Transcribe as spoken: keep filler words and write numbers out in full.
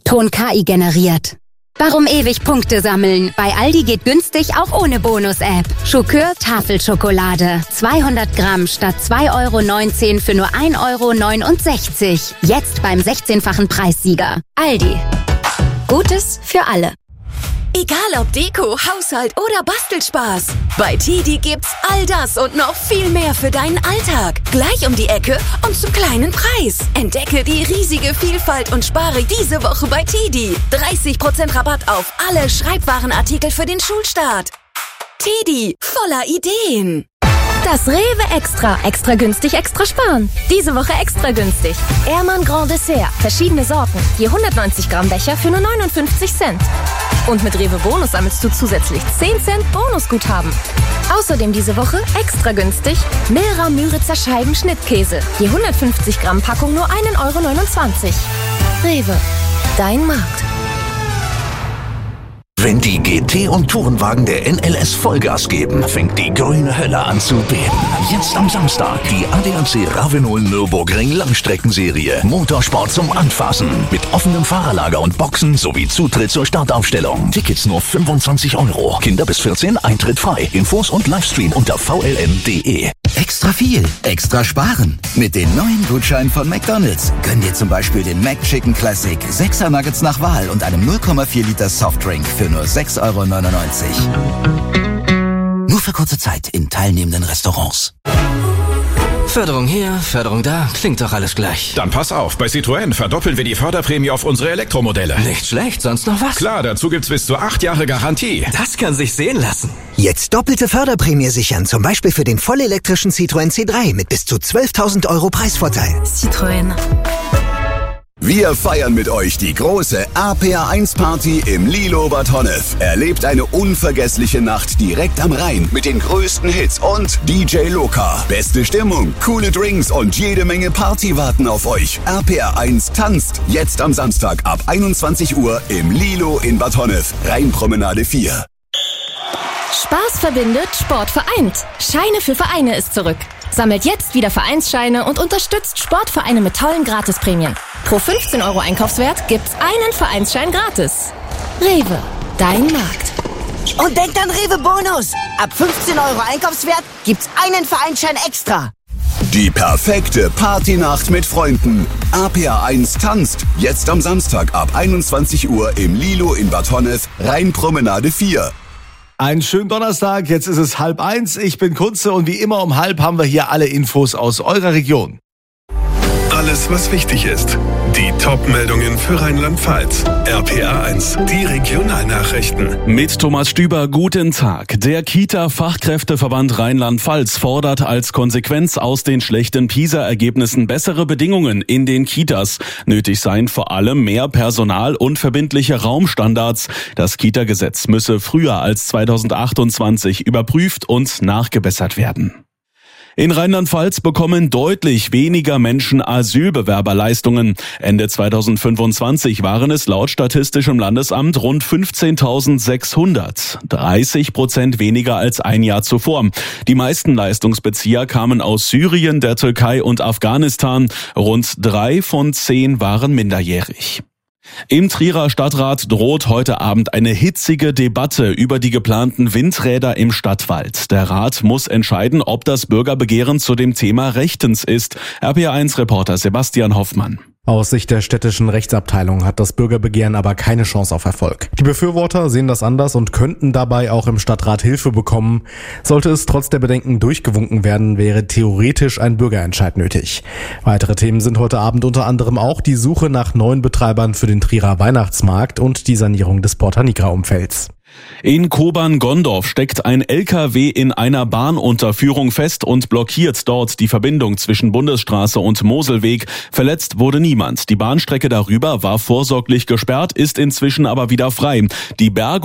Ton K I generiert. Warum ewig Punkte sammeln? Bei Aldi geht günstig auch ohne Bonus-App. Schokör Tafelschokolade. zweihundert Gramm statt zwei Euro neunzehn für nur ein Euro neunundsechzig. Jetzt beim sechzehnfachen Preissieger. Aldi. Gutes für alle. Egal ob Deko, Haushalt oder Bastelspaß. Bei Tedi gibt's all das und noch viel mehr für deinen Alltag. Gleich um die Ecke und zum kleinen Preis. Entdecke die riesige Vielfalt und spare diese Woche bei Tedi. dreißig Prozent Rabatt auf alle Schreibwarenartikel für den Schulstart. Tedi, voller Ideen. Das Rewe Extra. Extra günstig, extra sparen. Diese Woche extra günstig. Ehrmann Grand Dessert. Verschiedene Sorten. Je hundertneunzig Gramm Becher für nur neunundfünfzig Cent. Und mit Rewe Bonus sammelst du zusätzlich zehn Cent Bonusguthaben. Außerdem diese Woche extra günstig Milra Müritzer Scheiben Schnittkäse. Je hundertfünfzig Gramm Packung nur ein Euro neunundzwanzig. Rewe. Dein Markt. Wenn die G T- und Tourenwagen der N L S Vollgas geben, fängt die grüne Hölle an zu beben. Jetzt am Samstag die A D A C Ravenol Nürburgring Langstreckenserie. Motorsport zum Anfassen. Mit offenem Fahrerlager und Boxen sowie Zutritt zur Startaufstellung. Tickets nur fünfundzwanzig Euro. Kinder bis vierzehn, Eintritt frei. Infos und Livestream unter v l m punkt d e. Extra viel, extra sparen. Mit den neuen Gutscheinen von McDonald's gönn dir zum Beispiel den McChicken Classic, sechser Nuggets nach Wahl und einem null Komma vier Liter Softdrink für nur sechs Euro neunundneunzig. Nur für kurze Zeit in teilnehmenden Restaurants. Förderung hier, Förderung da, klingt doch alles gleich. Dann pass auf, bei Citroën verdoppeln wir die Förderprämie auf unsere Elektromodelle. Nicht schlecht, sonst noch was? Klar, dazu gibt's bis zu acht Jahre Garantie. Das kann sich sehen lassen. Jetzt doppelte Förderprämie sichern, zum Beispiel für den vollelektrischen Citroën C drei mit bis zu zwölftausend Euro Preisvorteil. Citroën. Wir feiern mit euch die große A P R eins Party im Lilo Bad Honnef. Erlebt eine unvergessliche Nacht direkt am Rhein mit den größten Hits und D J Loka. Beste Stimmung, coole Drinks und jede Menge Party warten auf euch. R P R eins tanzt jetzt am Samstag ab einundzwanzig Uhr im Lilo in Bad Honnef, Rheinpromenade vier. Spaß verbindet, Sport vereint. Scheine für Vereine ist zurück. Sammelt jetzt wieder Vereinsscheine und unterstützt Sportvereine mit tollen Gratisprämien. Pro fünfzehn Euro Einkaufswert gibt's einen Vereinsschein gratis. Rewe, dein Markt. Und denkt an Rewe Bonus. Ab fünfzehn Euro Einkaufswert gibt's einen Vereinsschein extra. Die perfekte Partynacht mit Freunden. A P R eins tanzt jetzt am Samstag ab einundzwanzig Uhr im Lilo in Bad Honnef, Rheinpromenade vier. Einen schönen Donnerstag, jetzt ist es halb eins, ich bin Kunze und wie immer um halb haben wir hier alle Infos aus eurer Region. Alles, was wichtig ist. Die Top-Meldungen für Rheinland-Pfalz. R P R eins, die Regionalnachrichten. Mit Thomas Stüber, guten Tag. Der Kita-Fachkräfteverband Rheinland-Pfalz fordert als Konsequenz aus den schlechten PISA-Ergebnissen bessere Bedingungen in den Kitas. Nötig seien vor allem mehr Personal und verbindliche Raumstandards. Das Kita-Gesetz müsse früher als zweitausendachtundzwanzig überprüft und nachgebessert werden. In Rheinland-Pfalz bekommen deutlich weniger Menschen Asylbewerberleistungen. Ende zweitausendfünfundzwanzig waren es laut Statistischem Landesamt rund fünfzehntausendsechshundert. dreißig Prozent weniger als ein Jahr zuvor. Die meisten Leistungsbezieher kamen aus Syrien, der Türkei und Afghanistan. Rund drei von zehn waren minderjährig. Im Trierer Stadtrat droht heute Abend eine hitzige Debatte über die geplanten Windräder im Stadtwald. Der Rat muss entscheiden, ob das Bürgerbegehren zu dem Thema rechtens ist. R P R eins Reporter Sebastian Hoffmann. Aus Sicht der städtischen Rechtsabteilung hat das Bürgerbegehren aber keine Chance auf Erfolg. Die Befürworter sehen das anders und könnten dabei auch im Stadtrat Hilfe bekommen. Sollte es trotz der Bedenken durchgewunken werden, wäre theoretisch ein Bürgerentscheid nötig. Weitere Themen sind heute Abend unter anderem auch die Suche nach neuen Betreibern für den Trierer Weihnachtsmarkt und die Sanierung des Porta Nigra-Umfelds. In Kobern-Gondorf steckt ein L K W in einer Bahnunterführung fest und blockiert dort die Verbindung zwischen Bundesstraße und Moselweg. Verletzt wurde niemand. Die Bahnstrecke darüber war vorsorglich gesperrt, ist inzwischen aber wieder frei. Die Bergung